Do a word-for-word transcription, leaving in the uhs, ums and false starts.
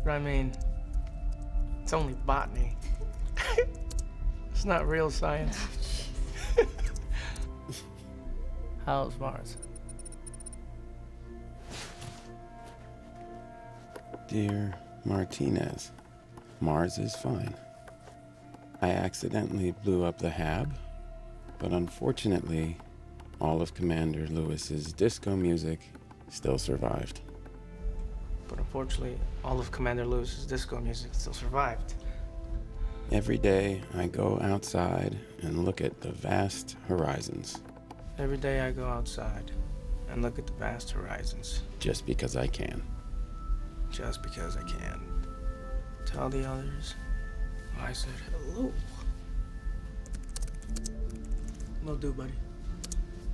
But I mean, it's only botany. It's not real science. How's Mars? Dear Martinez, Mars is fine. I accidentally blew up the Hab, but unfortunately, all of Commander Lewis's disco music still survived. But unfortunately, all of Commander Lewis's disco music still survived. Every day, I go outside and look at the vast horizons. Every day I go outside and look at the vast horizons. Just because I can. Just because I can. Tell the others I said hello. Will do, buddy.